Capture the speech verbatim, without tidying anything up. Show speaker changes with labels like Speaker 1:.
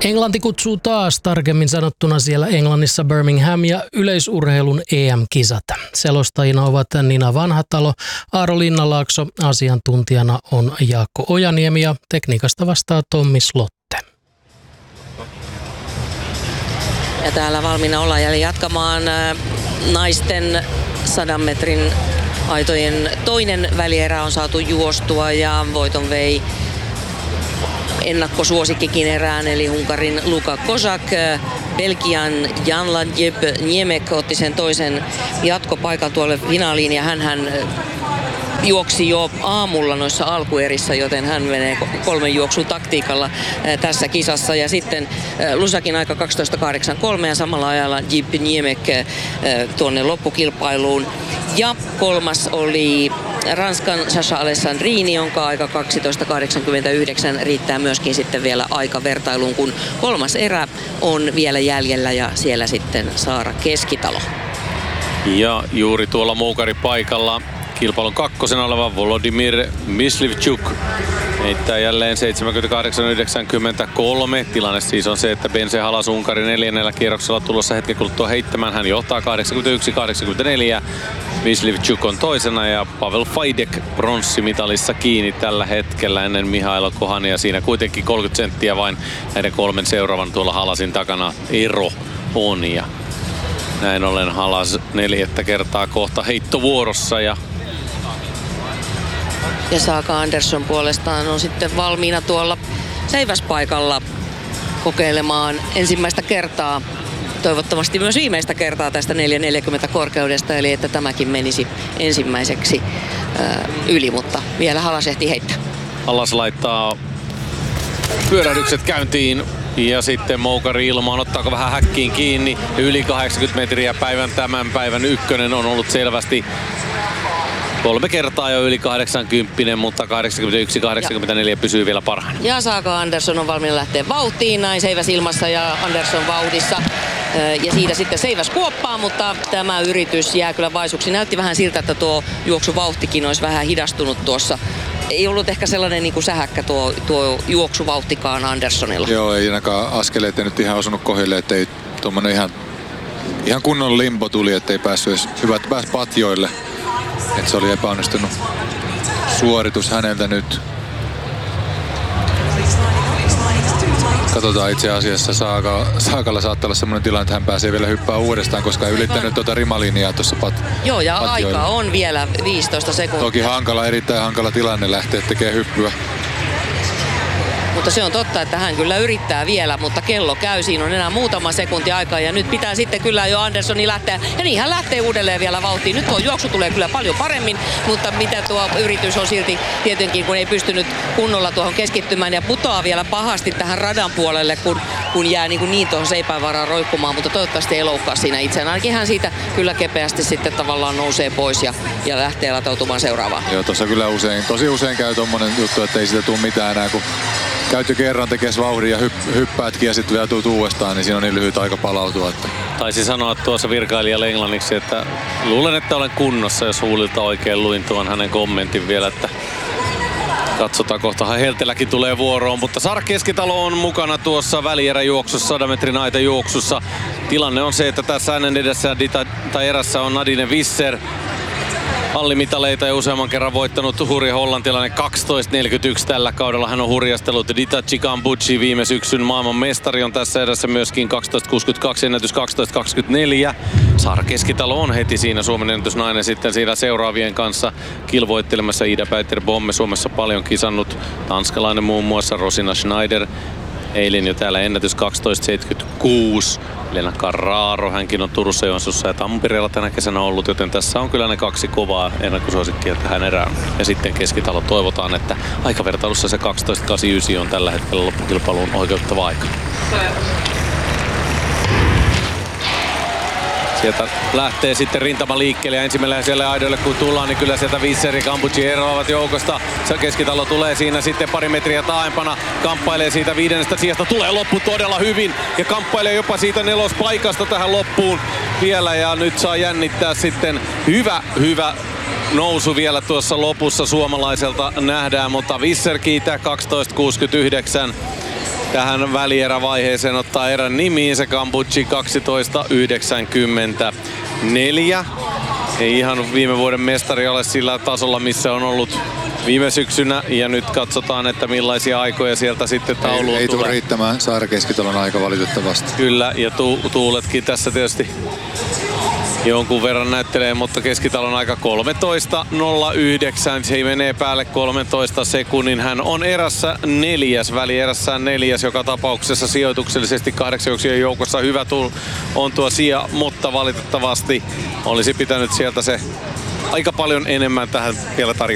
Speaker 1: Englanti kutsuu taas, tarkemmin sanottuna siellä Englannissa Birmingham ja yleisurheilun E M-kisat. Selostajina ovat Nina Vanhatalo, Aaro Linnanlaakso, asiantuntijana on Jaakko Ojaniemi ja tekniikasta vastaa Tommi Slotte.
Speaker 2: Ja täällä valmiina ollaan jälleen jatkamaan naisten sadan metrin aitojen toinen välierä on saatu juostua ja voiton vei ennakkosuosikkikin erään, eli Unkarin Luka Kozak. Belgian Jan-Lajeb Niemek otti sen toisen jatkopaikan tuolle finaaliin ja hänhän juoksi jo aamulla noissa alkuerissä, joten hän menee kolmen juoksun taktiikalla tässä kisassa. Ja sitten Lusakin aika kaksitoista kahdeksankymmentäkolme ja samalla ajalla Jib Niemek tuonne loppukilpailuun. Ja kolmas oli Ranskan Sasha Alessandrini, jonka aika kaksitoista kahdeksankymmentäyhdeksän riittää myöskin sitten vielä aikavertailuun, kun kolmas erä on vielä jäljellä ja siellä sitten Saara Keskitalo.
Speaker 3: Ja juuri tuolla moukaripaikalla kilpailun kakkosen oleva Volodymyr Myslivchuk heittää jälleen seitsemänkymmentäkahdeksan yhdeksänkymmentäkolme. Tilanne siis on se, että Bense Halas Unkari neljännellä kierroksella tulossa hetken kuluttua heittämään. Hän johtaa kahdeksankymmentäyksi kahdeksankymmentäneljä. Myslivchuk on toisena ja Pavel Fajdek pronssimitalissa kiinni tällä hetkellä ennen Mihailo Kohania. Siinä kuitenkin kolmekymmentä senttiä vain näiden kolmen seuraavan tuolla Halasin takana ero on. Ja näin ollen Halas neljättä kertaa kohta heittovuorossa ja
Speaker 2: Ja Saga Andersson puolestaan on sitten valmiina tuolla seiväspaikalla kokeilemaan ensimmäistä kertaa, toivottavasti myös viimeistä kertaa tästä neljä neljäkymmentä korkeudesta, eli että tämäkin menisi ensimmäiseksi ää, yli, mutta vielä Halas ehtii heittää.
Speaker 3: Halas laittaa pyörähdykset käyntiin ja sitten moukari ilmaan, ottaako vähän häkkiin kiinni. Yli kahdeksankymmentä metriä päivän tämän päivän ykkönen on ollut selvästi kolme kertaa jo yli kahdeksankymmentä, mutta kahdeksankymmentäyksi kahdeksankymmentäneljä ja pysyy vielä parhaana.
Speaker 2: Ja Saga Andersson on valmiina lähteä vauhtiin, näin seiväs ilmassa ja Andersson vauhdissa. Ja siitä sitten seiväs kuoppaa, mutta tämä yritys jää kyllä vaisuksi. Näytti vähän siltä, että tuo juoksuvauhtikin olisi vähän hidastunut tuossa. Ei ollut ehkä sellainen niin kuin sähäkkä tuo, tuo juoksuvauhtikaan Anderssonilla.
Speaker 4: Joo, ei ainakaan askeleet ei nyt ihan osunut kohdille, ettei tuommoinen ihan, ihan kunnon limbo tuli, ettei päässyt edes hyvät pääs patjoille. Että se oli epäonnistunut suoritus häneltä nyt. Katsotaan itse asiassa, Saaka, Saakalla saattaa olla sellainen tilanne, että hän pääsee vielä hyppää uudestaan, koska ei ylittänyt tuota rimalinjaa tuossa pat,
Speaker 2: Joo, ja
Speaker 4: patjoilla.
Speaker 2: aika on vielä viisitoista sekuntia.
Speaker 4: Toki hankala, erittäin hankala tilanne lähteä tekemään hyppyä.
Speaker 2: Mutta se on totta, että hän kyllä yrittää vielä, mutta kello käy. Siinä on enää muutama sekunti aikaa ja nyt pitää sitten kyllä jo Anderssoni lähteä. Ja niin hän lähtee uudelleen vielä vauhtiin. Nyt tuo juoksu tulee kyllä paljon paremmin, mutta mitä tuo yritys on silti tietenkin, kun ei pystynyt kunnolla tuohon keskittymään ja putoaa vielä pahasti tähän radan puolelle, kun, kun jää niin, niin tuohon seipään varaan roikkumaan, mutta toivottavasti ei loukkaa siinä itseään. Ainakin hän siitä kyllä kepeästi sitten tavallaan nousee pois ja, ja lähtee latautumaan seuraavaan.
Speaker 4: Joo, tuossa kyllä usein, tosi usein käy tommonen juttu, että ei siitä tule mitään enää, kun käyt jo kerran tekes vauhdin ja hypp- hyppäätkin ja sitten vielä tuut uudestaan, niin siinä on niin lyhyt aika palautua. Että.
Speaker 3: Taisi sanoa tuossa virkailijalle englanniksi, että luulen, että olen kunnossa, jos huulilta oikein luin tuon hänen kommentin vielä, että katsotaan, kohtahan Heltelläkin tulee vuoroon, mutta Saara Keskitalo on mukana tuossa välieräjuoksussa, sadan metrin aitajuoksussa. Tilanne on se, että tässä hänen edessä dita, tai erässä on Nadine Visser. Hallimitaleita ja useamman kerran voittanut hurja hollantilainen kaksitoista neljäkymmentäyksi tällä kaudella. Hän on hurjastellut Ditachi Cambucci viime syksyn maailman mestari on tässä edessä myöskin kaksitoista kuusikymmentäkaksi ennätys kaksitoista kaksikymmentäneljä. Saara Keskitalo on heti siinä Suomen ennätysnainen sitten siinä seuraavien kanssa kilvoittelemassa. Ida Peter Bomme Suomessa paljon kisannut. Tanskalainen muun muassa Rosina Schneider. Eilen jo täällä ennätys kaksitoista seitsemänkymmentäkuusi. Lena Carraro, hänkin on Turussa, Joensuussa ja Tampereella tänä kesänä ollut, joten tässä on kyllä ne kaksi kovaa ennakkosuosikkia tähän erään. Ja sitten Keskitalo toivotaan, että aikavertailussa se kaksitoista kahdeksankymmentäyhdeksän on tällä hetkellä loppukilpailuun oikeuttava aika. Sieltä lähtee sitten rintama liikkeelle ja ensimmäinen siellä aidoille kun tullaan, niin kyllä sieltä Visser ja Cambucci eroavat joukosta. Keskitalo tulee siinä sitten pari metriä taaempana, kamppailee siitä viidennestä sijasta, tulee loppu todella hyvin ja kamppailee jopa siitä nelospaikasta tähän loppuun vielä ja nyt saa jännittää sitten hyvä, hyvä nousu vielä tuossa lopussa suomalaiselta nähdään, mutta Visser kiitää kaksitoista kuusikymmentäyhdeksän. tähän välierävaiheeseen ottaa erän nimiinsä. Cambucci kaksitoista yhdeksänkymmentäneljä. Ei ihan viime vuoden mestari ole sillä tasolla, missä on ollut viime syksynä, ja nyt katsotaan, että millaisia aikoja sieltä sitten tauluun
Speaker 4: ei, ei
Speaker 3: tulee.
Speaker 4: tule riittämään Saara Keskitalon aika valitettavasti.
Speaker 3: Kyllä, ja tu- tuuletkin tässä tietysti jonkun verran näyttelee, mutta Keskitalon aika kolmetoista nolla yhdeksän. Se menee päälle kolmentoista sekunnin. Hän on erässä neljäs, välierässään neljäs, joka tapauksessa sijoituksellisesti kahdeksan juoksijan joukossa hyvä tuul on tuo sija, mutta valitettavasti olisi pitänyt sieltä se aika paljon enemmän tähän vielä tarjota.